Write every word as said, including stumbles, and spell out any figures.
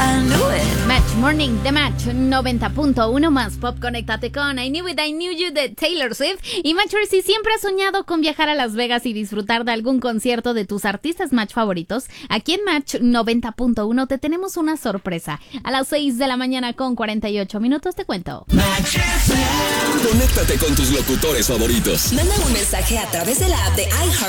I knew it. Match Morning de Match noventa punto uno más pop. Conéctate con I Knew It, I Knew You de Taylor Swift. Y Matcher, si siempre has soñado con viajar a Las Vegas y disfrutar de algún concierto de tus artistas Match favoritos, aquí en Match noventa punto uno te tenemos una sorpresa. A las seis de la mañana con cuarenta y ocho minutos te cuento. Match F M. Conéctate con tus locutores favoritos. Manda un mensaje a través de la app de iHeart